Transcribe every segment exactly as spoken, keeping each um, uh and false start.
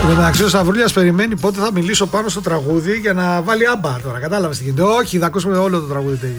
Εντάξει, ο Σταυρούλιας περιμένει πότε θα μιλήσω πάνω στο τραγούδι για να βάλει άμπα τώρα. Κατάλαβες τι γίνεται? Όχι, θα ακούσουμε όλο το τραγούδι.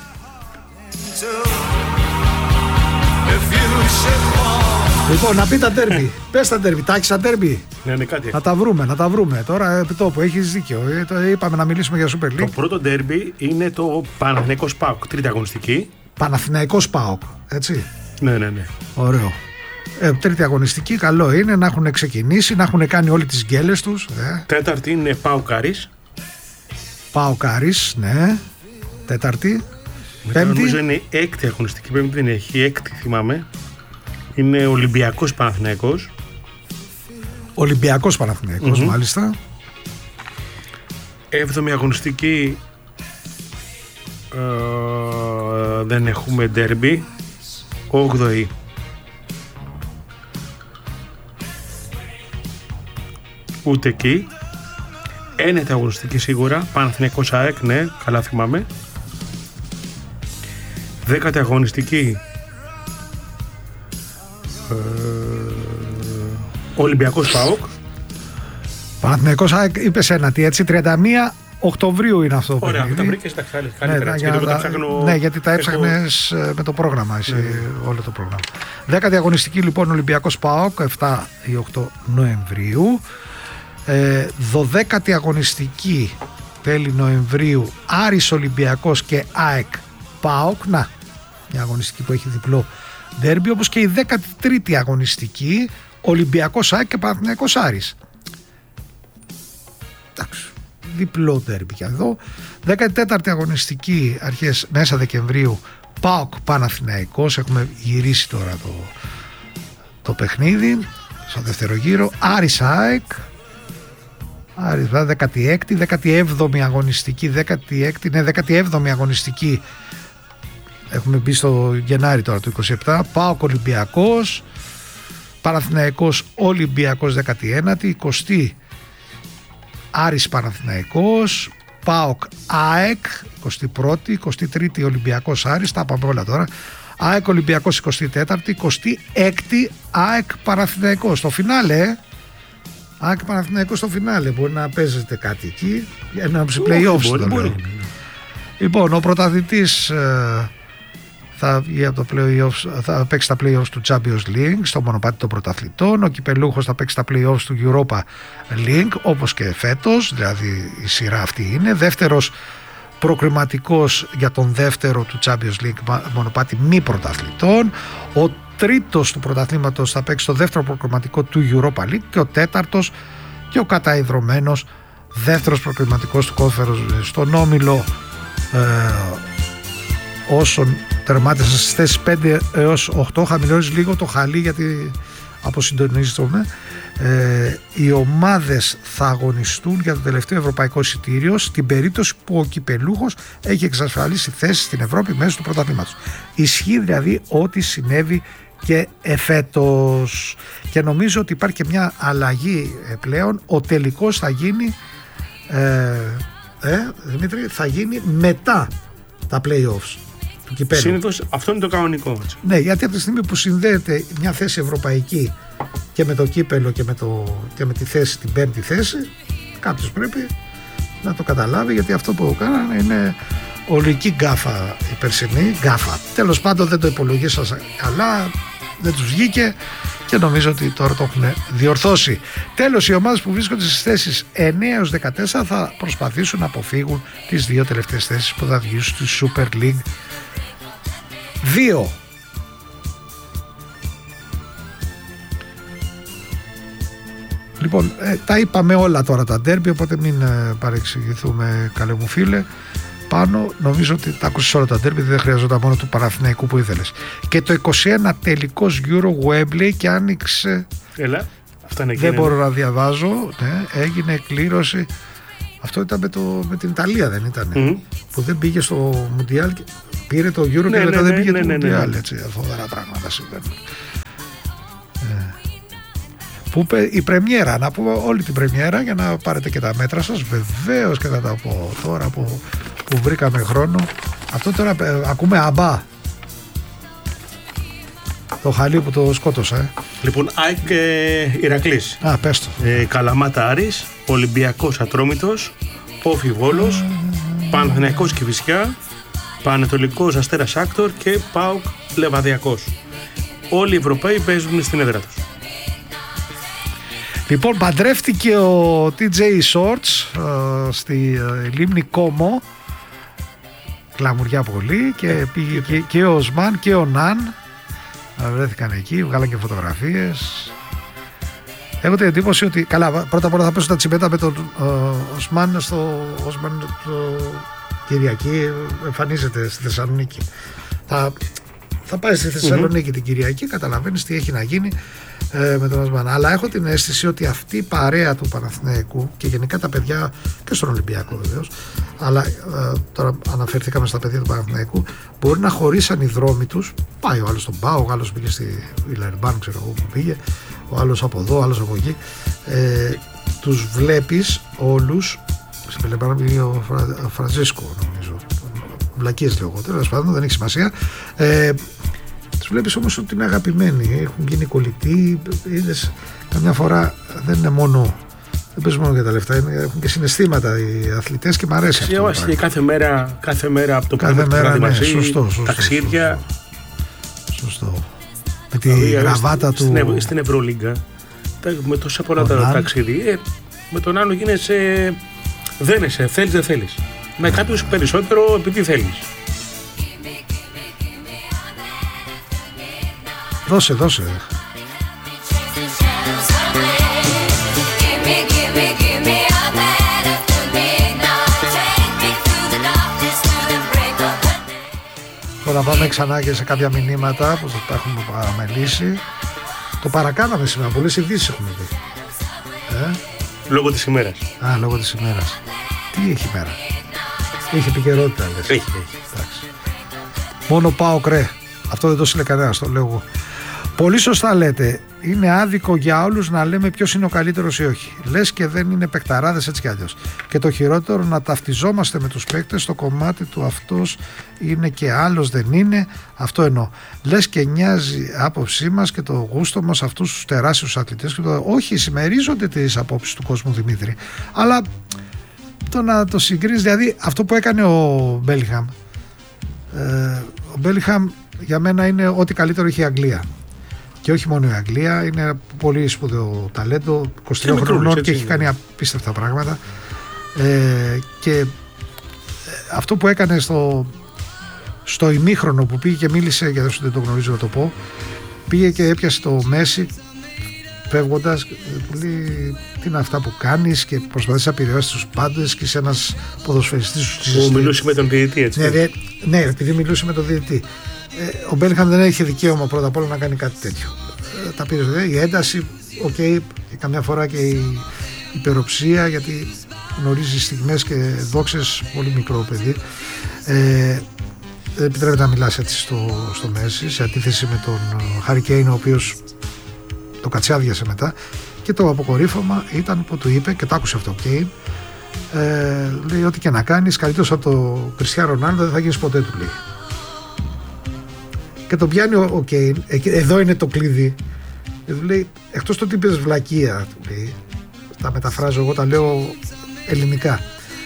Λοιπόν, να πει τα ντέρμπι. Πες τα ντέρμπι, τα έχεις τα ντέρμπι. Ναι, ναι, κάτι. Να τα βρούμε, να τα βρούμε. Τώρα επί τόπου έχεις δίκιο. Είπαμε να μιλήσουμε για Super League. Το πρώτο ντέρμπι είναι το Παναθηναϊκός ΠΑΟΚ, τρίτη αγωνιστική. Παναθηναϊκός ΠΑΟΚ, έτσι. Ναι, ναι, ναι. Ωραίο. Ε, τρίτη αγωνιστική, καλό είναι να έχουν ξεκινήσει, να έχουν κάνει όλοι τις γκέλες τους. Ε. Τέταρτη είναι ΠΑΟΚ Άρης. ΠΑΟΚ Άρης, ναι. Τέταρτη. Μετά Πέμπτη. νομίζω είναι έκτη αγωνιστική, πέμπτη δεν έχει, έκτη θυμάμαι. Είναι Ολυμπιακός Παναθηναϊκός. Ολυμπιακός Παναθηναϊκός, mm-hmm. μάλιστα. Έβδομη αγωνιστική ε, δεν έχουμε ντέρμπι. Όγδοη ούτε εκεί. Ένατη αγωνιστική σίγουρα. Παναθηναϊκός ΑΕΚ, ναι, καλά θυμάμαι. Δέκατη αγωνιστική ε, Ολυμπιακός ΠΑΟΚ. Παναθηναϊκός ΑΕΚ είπες ένατη, έτσι. τριάντα μία Οκτωβρίου είναι αυτό. Ωραία, αυτό τα βρήκες, τα καλύτερα. Ναι, γιατί τα, ψάχνω, ναι, γιατί τα έχω... έψαχνες με το πρόγραμμα, εσύ, ναι. όλο το πρόγραμμα. Δέκατη αγωνιστική λοιπόν Ολυμπιακός ΠΑΟΚ, επτά ή οκτώ Νοεμβρίου. Ε, δωδέκατη αγωνιστική τέλη Νοεμβρίου Άρης Ολυμπιακός και ΑΕΚ ΠΑΟΚ. Να, μια αγωνιστική που έχει διπλό ντέρμπι, όπως και η δέκατη τρίτη αγωνιστική Ολυμπιακός ΑΕΚ και Παναθηναϊκός Άρης. Εντάξει, διπλό ντέρμπι και εδώ. δέκατη τέταρτη αγωνιστική αρχές μέσα Δεκεμβρίου ΠΑΟΚ Παναθηναϊκός. Έχουμε γυρίσει τώρα το, το παιχνίδι στο δεύτερο γύρο. Άρης ΑΕΚ. Άρης, δέκατη έκτη, δέκατη έβδομη αγωνιστική, δέκατη έκτη, ναι, δέκατη έβδομη αγωνιστική. Έχουμε μπει στο Γενάρη τώρα του είκοσι επτά. ΠΑΟΚ Ολυμπιακός, Παναθηναϊκός Ολυμπιακός δέκατη ένατη, εικοστή Άρης Παναθηναϊκός, ΠΑΟΚ ΑΕΚ εικοστή πρώτη, εικοστή τρίτη Ολυμπιακός Άρης, τα πάμε όλα τώρα. ΑΕΚ Ολυμπιακός εικοστή τέταρτη, εικοστή έκτη ΑΕΚ Παναθηναϊκός. Στο φινάλε, ΑΕΚ Παναθηναϊκός στο φινάλε, μπορεί να παίζετε κάτι εκεί, ένα play-offs. Λοιπόν, ο πρωταθλητής ε, θα, βγει από το play-offs, θα παίξει τα play-offs του Champions League στο μονοπάτι των πρωταθλητών. Ο κυπελούχος θα παίξει τα play-offs του Europa League, όπως και φέτος, δηλαδή η σειρά αυτή είναι. Δεύτερος προκριματικός για τον δεύτερο του Champions League μονοπάτι μη πρωταθλητών. Ο τρίτος του πρωταθλήματος θα παίξει το δεύτερο προκριματικό του Europa League και ο τέταρτος και ο καταϊδρωμένος δεύτερος προκριματικός του Conference στον όμιλο ε, όσων τερμάτισαν στις θέσεις πέντε έως οκτώ. Χαμηλώνεις λίγο το χαλί γιατί αποσυντονίζομαι. Ε, οι ομάδες θα αγωνιστούν για το τελευταίο ευρωπαϊκό εισιτήριο στην περίπτωση που ο κυπελούχος έχει εξασφαλίσει θέση στην Ευρώπη μέσω του πρωταθλήματος. Ισχύει δηλαδή ό,τι συνέβη και εφέτος. Και νομίζω ότι υπάρχει και μια αλλαγή πλέον. Ο τελικός θα γίνει ε, ε, Δημήτρη, θα γίνει μετά τα play-offs του κυπέλλου. Συνήθως αυτό είναι το κανονικό. Έτσι. Ναι, γιατί από τη στιγμή που συνδέεται μια θέση ευρωπαϊκή και με το κύπελλο και με, το, και με τη θέση, την πέμπτη θέση, κάποιος πρέπει να το καταλάβει, γιατί αυτό που κάνανε είναι ολική γκάφα η περσινή, γκάφα. Τέλος πάντων δεν το υπολογίσασα καλά, δεν τους βγήκε και νομίζω ότι τώρα το έχουν διορθώσει. Τέλος, οι ομάδες που βρίσκονται στις θέσεις εννέα έως δεκατέσσερα θα προσπαθήσουν να αποφύγουν τις δύο τελευταίες θέσεις που θα βγουν στη Super League δύο. Λοιπόν, ε, τα είπαμε όλα τώρα τα ντέρμπι, οπότε μην ε, παρεξηγηθούμε, καλέ μου φίλε. Πάνω, νομίζω ότι τα άκουσες όλα τα ντέρμπι, δεν χρειαζόταν μόνο του Παναθηναϊκού που ήθελες. Και το είκοσι ένα τελικός Euro Wembley και άνοιξε. Έλα, αυτά είναι δεν μπορώ να διαβάζω. Ναι, έγινε κλήρωση. Αυτό ήταν με, το, με την Ιταλία, δεν ήταν? Mm. Που δεν πήγε στο Μουντιάλ, πήρε το Euro, ναι, και μετά ναι, δεν πήγε ναι, το ναι, Μουντιάλ. Ναι, ναι. Φοβερά πράγματα συμβαίνουν. Ε. Που η πρεμιέρα, να πούμε όλη την πρεμιέρα για να πάρετε και τα μέτρα σας, βεβαίως και θα τα πω τώρα που, που βρήκαμε χρόνο. Αυτό τώρα ε, ακούμε αμπά. Το χαλί που το σκότωσα, ε. Λοιπόν, ΑΕΚ ε, Ηρακλής. Α, πες το. Ε, Καλαμάτα Άρης, Ολυμπιακός Ατρόμητος, Όφι Βόλος, Παναθηναϊκός Κηφισιά, Πανετολικός Αστέρας Άκτορ και ΠΑΟΚ Λεβαδιακός. Όλοι οι Ευρωπαίοι παίζουν στην έδρα τους. Λοιπόν, παντρεύτηκε ο τι τζέι Shorts ε, στη ε, λίμνη Κόμο. Κλαμουριά πολύ και πήγε και, και ο Οσμάν και ο Ναν. Βρέθηκαν εκεί, βγάλαν και φωτογραφίες. Έχω την εντύπωση ότι. Καλά, πρώτα απ' όλα θα πέσουν τα τσιμπέτα με τον ε, Οσμάν στο Οσμάν το Κυριακή. Εμφανίζεται στη Θεσσαλονίκη. Θα, θα πάει στη Θεσσαλονίκη mm-hmm. την Κυριακή, καταλαβαίνεις τι έχει να γίνει ε, με τον Οσμάν. Αλλά έχω την αίσθηση ότι αυτή η παρέα του Παναθηναϊκού και γενικά τα παιδιά και στον Ολυμπιακό βεβαίως, αλλά ε, τώρα αναφερθήκαμε στα παιδιά του Παναθηναϊκού, μπορεί να χωρίσαν οι δρόμοι τους. Πάει ο άλλος στον ΠΑΟΚ, ο άλλος πήγε στη Βιλερμπάν, ξέρω εγώ που πήγε, ο άλλος από εδώ, ο άλλος από εκεί. Ε, τους βλέπεις όλους. Σε Βιλερμπάν πήγε ο Φρα, Φραντζίσκο, νομίζω. Βλακίες λέω εγώ, τέλος πάντων, δεν έχει σημασία. Ε, τους βλέπεις όμως ότι είναι αγαπημένοι, έχουν γίνει κολλητοί. Είδες, καμιά φορά δεν είναι μόνο. Δεν παίζουν μόνο για τα λεφτά, είναι, έχουν και συναισθήματα οι αθλητές και μ' αρέσει αυτό. Διαβάσει και κάθε μέρα, κάθε μέρα από το κάθε πρωί μέρα, ναι, μαζί, σωστό, σωστό, ταξίδια. Σωστό. σωστό. Με τη δηλαδή, γραβάτα του. Στην, στην Ευρωλίγκα, με τόσα πολλά τα ταξίδια, ε, με τον άλλο γίνεσαι. Δένεσαι, θέλεις δεν θέλεις. Με κάποιους περισσότερο επειδή θέλεις. Δώσε, δώσε. Τώρα πάμε ξανά και σε κάποια μηνύματα που τα έχουμε παραμελήσει. Το παρακάναμε σήμερα, πολλές ειδήσεις έχουμε δει. Ε? Λόγω της ημέρας. Α, λόγω της ημέρας. Τι έχει ημέρα? Έχει επικαιρότητα, λες. Έχει, έχει. Εντάξει. Μόνο πάω κρέ. Αυτό δεν το σύλλε κανένας, το λέω εγώ. Πολύ σωστά λέτε. Είναι άδικο για όλους να λέμε ποιος είναι ο καλύτερος ή όχι. Λες και δεν είναι παικταράδες έτσι κι αλλιώς. Και το χειρότερο να ταυτιζόμαστε με τους παίκτες στο κομμάτι του αυτός είναι και άλλος δεν είναι. Αυτό εννοώ. Λες και νοιάζει άποψή μας και το γούστο μας αυτούς τους τεράστιους αθλητές. Και το... Όχι, συμμερίζονται τις απόψεις του κόσμου, Δημήτρη. Αλλά το να το συγκρίνεις, δηλαδή αυτό που έκανε ο Μπέλιγχαμ. Ε, ο Μπέλιγχαμ για μένα είναι ό,τι καλύτερο έχει η Αγγλία. Και όχι μόνο η Αγγλία, είναι πολύ σπουδαίο ταλέντο, είκοσι τρία χρονών και έχει κάνει απίστευτα πράγματα. Ε, και αυτό που έκανε στο, στο ημίχρονο που πήγε και μίλησε, για όσους δεν το γνωρίζω να το πω, πήγε και έπιασε το Μέση φεύγοντας, του λέει τι είναι αυτά που κάνεις και προσπαθείς να επηρεάσεις τους πάντες και είσαι ένας ποδοσφαιριστής. Που μιλούσε με τον διαιτητή, έτσι. Ναι, ναι, ναι, επειδή μιλούσε με τον διαιτητή. Ε, ο Μπέλιγχαμ δεν είχε δικαίωμα πρώτα απ' όλα να κάνει κάτι τέτοιο. Ε, τα πήρε, δε, η ένταση, οκ, okay, και καμιά φορά και η υπεροψία, γιατί γνωρίζει στιγμές και δόξες, πολύ μικρό παιδί. Ε, δεν επιτρέπεται να μιλάς έτσι στο, στο Μέση, σε αντίθεση με τον Χάρι Κέιν, ο οποίος το κατσιάδιασε μετά. Και το αποκορύφωμα ήταν που του είπε, και το άκουσε αυτό ο Κέιν, ε, λέει ό,τι και να κάνεις, καλύτερος από το Κριστιάνο Ρονάλντο δεν θα γίνεις ποτέ, του λέει. Και τον πιάνει ο Κέιν, εδώ είναι το κλειδί. Και του λέει, εκτός το ότι είπες βλακεία, του λέει, τα μεταφράζω εγώ, τα λέω ελληνικά.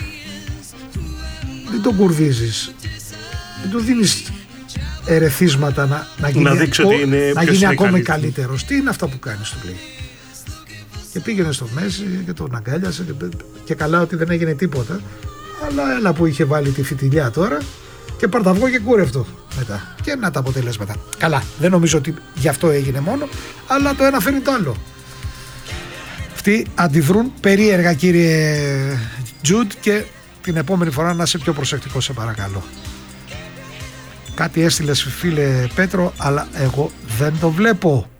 Δεν τον κουρδίζεις, δεν του δίνεις ερεθίσματα να, να γίνει, να δείξει ότι είναι, να γίνει ακόμη καλύτερος. Τι είναι αυτά που κάνεις, του λέει. Και πήγαινε στο Μέση και τον αγκάλιασε και, και καλά ότι δεν έγινε τίποτα. Αλλά έλα που είχε βάλει τη φιτιλιά τώρα και παρταυγό και κούρευτο μετά. Και να τα αποτελέσματα. Καλά, δεν νομίζω ότι γι' αυτό έγινε μόνο, αλλά το ένα φέρνει το άλλο. Αυτοί αντιδρούν περίεργα, κύριε Τζουντ, και την επόμενη φορά να είσαι πιο προσεκτικό, σε παρακαλώ. Κάτι έστειλες, φίλε Πέτρο, αλλά εγώ δεν το βλέπω.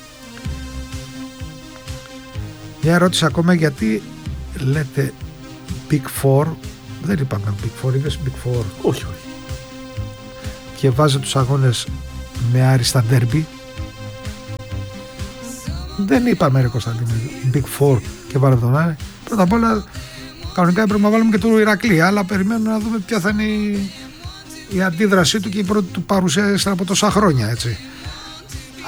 Μια ερώτηση ακόμα, γιατί λέτε Big Four? Δεν είπαμε Big Four, είπες Big Four. Όχι, όχι. Και βάζει τους αγώνες με Άρη στα ντέρμπι. Δεν είπαμε, ρε Κωνσταντίνε, Big Four και βάλε τον Άρη. Πρώτα απ' όλα, κανονικά έπρεπε να βάλουμε και του Ηρακλή, αλλά περιμένουμε να δούμε ποια θα είναι η, η αντίδρασή του και η πρώτη του παρουσία από τόσα χρόνια, έτσι.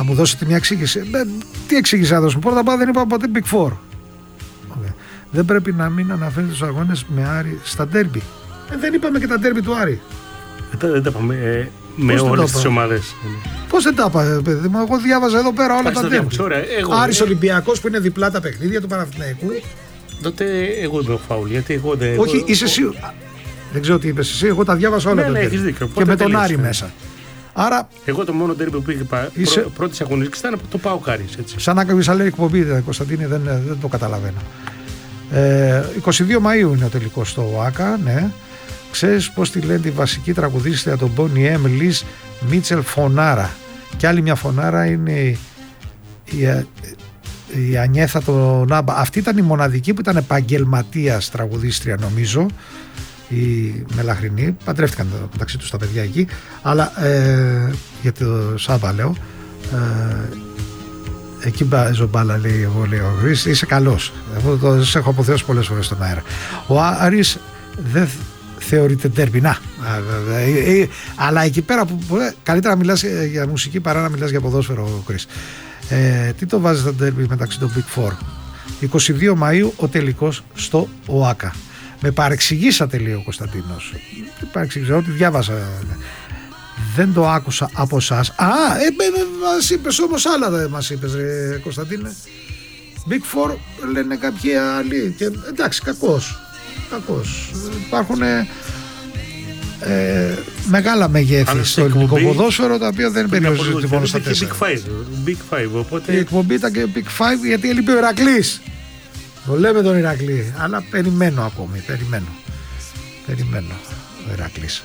Θα μου δώσετε μια εξήγηση. Ε, τι εξήγηση θα δώσουμε? Πρώτα απ' όλα δεν είπαμε ποτέ Big Four. Okay. Δεν πρέπει να μην αναφέρετε τους αγώνες με Άρη στα ντέρμπι. Ε, δεν είπαμε και τα ντέρμπι του Άρη. Δεν, δεν τα είπαμε ε, με όλες τις ομάδες. Πώς δεν τα είπα, παιδί μου? Εγώ διάβαζα εδώ πέρα όλα τα ντέρμπι. Άρης ε... Ολυμπιακός που είναι διπλά τα παιχνίδια του Παναθηναϊκού. Τότε εγώ είμαι ο φάουλ. Γιατί εγώ δεν. Όχι, εγώ... είσαι εσύ. Δεν ξέρω τι είπες εσύ. Εγώ τα διάβασα όλα. Ναι, ναι, έχεις δίκιο. Και με τον Άρη μέσα. Άρα, εγώ το μόνο ντέρμπι που είχα είσαι... πρω... πρώτη αγωνιστική ήταν το ΠΑΟΚ Άρης. Σαν να κάνεις άλλη εκπομπή, Κωνσταντίνε, δεν, δεν το καταλαβαίνω. Ε, είκοσι δύο Μαΐου είναι ο τελικός στο ΟΑΚΑ, ναι. Ξέρεις πώς τη λένε τη βασική τραγουδίστρια των Boney M, Liz Mitchell Φωνάρα. Και άλλη μια φωνάρα είναι η, η, η Ανιέθα το Νάμπα. Αυτή ήταν η μοναδική που ήταν επαγγελματίας τραγουδίστρια, νομίζω, η Μελαχρινή. Παντρεύτηκαν μεταξύ τους τα παιδιά εκεί, αλλά ε, για το Σάμπα λέω, ε, εκεί μπάζω μπάλα, λέει, εγώ λέω, είσαι καλός. Εγώ το σε έχω αποθεώσει πολλές φορές στον αέρα. Ο Άρης δεν θεωρείται ντέρμπι. Να, αλλά εκεί πέρα που καλύτερα μιλάς για μουσική παρά να μιλάς για ποδόσφαιρο, Κρίς. Ε, τι το βάζεις στο ντέρμπι μεταξύ των Big Four? είκοσι δύο Μαΐου ο τελικός στο ΟΑΚΑ. Με παρεξηγήσατε, λέει ο Κωνσταντίνος. Τι παρεξηγήσα, ό,τι διάβασα. Δεν το άκουσα από εσάς. Α, ε, ε, μας είπες όμως άλλα, δεν μας είπες, ρε Κωνσταντίνε. Big Four λένε κάποιοι άλλοι. Και, εντάξει, κακός. Κακός. Υπάρχουν ε, ε, μεγάλα μεγέθη στο ελληνικό ποδόσφαιρο, τα οποία δεν περιορίζονται μόνο στα τέσσερα. Big Five, Big Five, οπότε... Η εκπομπή ήταν και Big Five, γιατί έλειπε ο Ηρακλής. Το λέμε τον Ηρακλή, αλλά περιμένω ακόμη, περιμένω. Περιμένω ο Ηρακλής.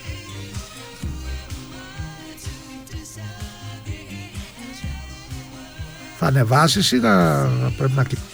Θα ανεβάσεις ή θα πρέπει να κλείσει?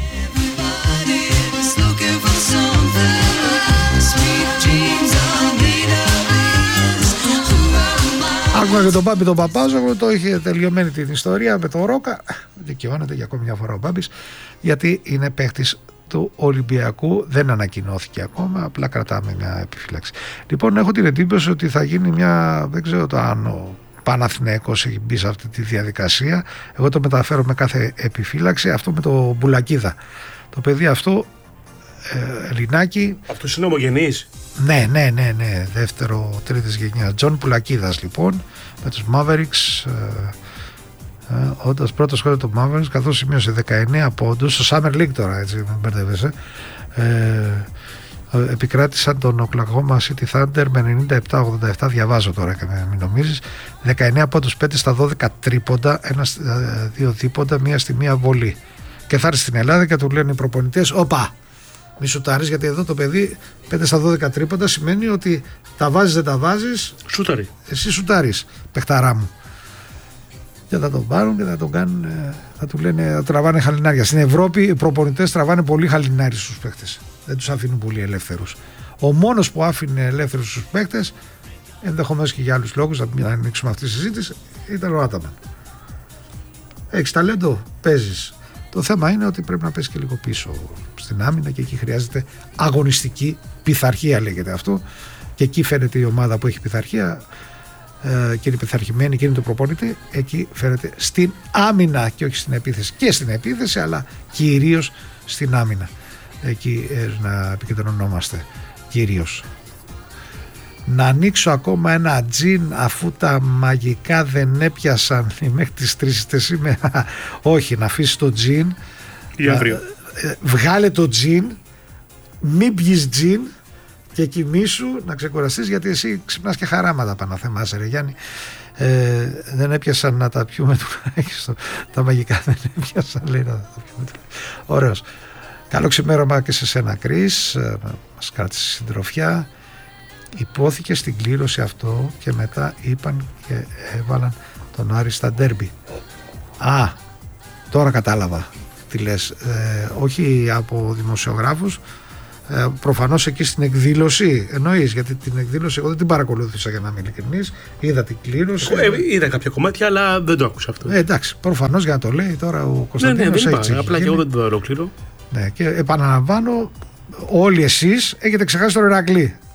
Άκουγα και τον Μπάμπη τον Παπάζογλου, το είχε τελειωμένη την ιστορία με τον Ρόκα. Δικαιώνεται για ακόμη μια φορά ο Μπάμπης, γιατί είναι παίχτης του Ολυμπιακού, δεν ανακοινώθηκε ακόμα, απλά κρατάμε μια επιφύλαξη. Λοιπόν, έχω την εντύπωση ότι θα γίνει μια, δεν ξέρω το αν ο Παναθηναϊκός έχει μπει σε αυτή τη διαδικασία. Εγώ το μεταφέρω με κάθε επιφύλαξη. Αυτό με το Μπουλακίδα, το παιδί αυτό, ε, Ελληνάκι. Αυτός είναι ομογενής. Ναι, ναι, ναι, ναι, δεύτερο, τρίτης γενιά. Τζον Πουλακίδας, λοιπόν, με τους Mavericks, ε, ε, όντας πρώτο σχόλιο του Mavericks, καθώς σημείωσε δεκαεννέα πόντους στο Summer League τώρα, έτσι, μην μπερδεύεσαι. Ε, επικράτησαν τον Oklahoma City Thunder με ενενήντα επτά ογδόντα επτά, διαβάζω τώρα και μην νομίζεις, δεκαεννέα πόντους, πέντε στα δώδεκα τρίποντα, ένα, δύο δίποντα, μία στη μία βολή. Και θα έρθει στην Ελλάδα και του λένε οι προπονητές, όπα, μη σουτάρεις, γιατί εδώ το παιδί πέντε στα δώδεκα τρίποντα σημαίνει ότι τα βάζεις, δεν τα βάζεις, σούταρι. Εσύ σουτάρεις, παιχταρά μου. Και θα τον πάρουν και θα τον κάνουν, θα του λένε, θα τραβάνε χαλινάρια. Στην Ευρώπη οι προπονητές τραβάνε πολύ χαλινάρι στους παίχτες. Δεν τους αφήνουν πολύ ελεύθερους. Ο μόνος που άφηνε ελεύθερους στους παίχτες, ενδεχομένως και για άλλους λόγους, να μην ανοίξουμε αυτή τη συζήτηση, ήταν ο Άταμαν. Έχεις ταλέντο, παίζεις. Το θέμα είναι ότι πρέπει να πέσει και λίγο πίσω στην άμυνα και εκεί χρειάζεται αγωνιστική πειθαρχία, λέγεται αυτό. Και εκεί φαίνεται η ομάδα που έχει πειθαρχία ε, και είναι πειθαρχημένη και είναι το προπονητή. Εκεί φαίνεται στην άμυνα και όχι στην επίθεση. Και στην επίθεση, αλλά κυρίως στην άμυνα. Εκεί ε, να επικεντρωνόμαστε κυρίως. Να ανοίξω ακόμα ένα τζιν αφού τα μαγικά δεν έπιασαν μέχρι τις τρεις σήμερα. Όχι, να αφήσεις το τζιν, βγάλε το τζιν, μην πιεις τζιν και κοιμήσου να ξεκουραστείς, γιατί εσύ ξυπνάς και χαράματα πάνω θεμάσαι, ρε Γιάννη. Ε, δεν έπιασαν να τα πιούμε τουλάχιστον. Τα μαγικά δεν έπιασαν, λέει, να τα πιούμε. Ωραίος. Καλό ξημέρωμα και σε σένα, Κρίς, μας κράτησε συντροφιά. Υπόθηκε στην κλήρωση αυτό και μετά είπαν και έβαλαν τον Άρη στα ντέρμπι. Α, τώρα κατάλαβα τι λες. Ε, όχι από δημοσιογράφους, ε, προφανώς εκεί στην εκδήλωση εννοείς, γιατί την εκδήλωση εγώ δεν την παρακολούθησα, για να είμαι ειλικρινής. Είδα την κλήρωση. Εγώ, ε, είδα κάποια κομμάτια, αλλά δεν το άκουσα αυτό. Ε, εντάξει, προφανώς για να το λέει τώρα ο Κωνσταντίνος. Ναι, ναι, δεν είπα, απλά και εγώ δεν το ολόκληρο. Ναι, και επαναλαμβάνω, όλοι εσείς έχετε ξεχάσει τον Ηρακλή.